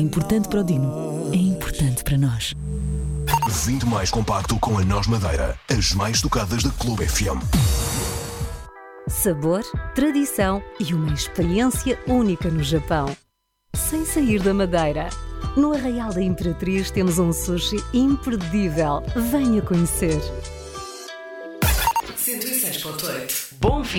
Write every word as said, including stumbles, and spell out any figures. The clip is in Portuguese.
Importante para o Dino, é importante para nós. vinte mais compacto com a Noz Madeira, as mais tocadas da Clube F M. Sabor, tradição e uma experiência única no Japão. Sem sair da Madeira. No Arraial da Imperatriz temos um sushi imperdível. Venha conhecer. cento e seis ponto oito